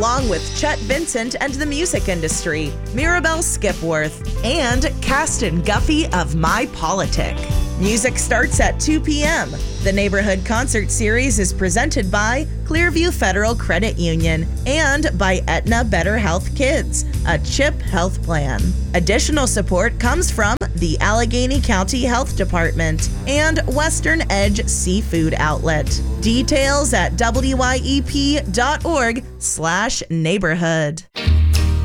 along with Chet Vincent and the music industry, Mirabelle Skipworth, and Caston Guffey of My Politic. Music starts at 2 p.m. The Neighborhood Concert Series is presented by Clearview Federal Credit Union and by Aetna Better Health Kids, a CHIP health plan. Additional support comes from the Allegheny County Health Department and Western Edge Seafood Outlet. Details at wyep.org/neighborhood.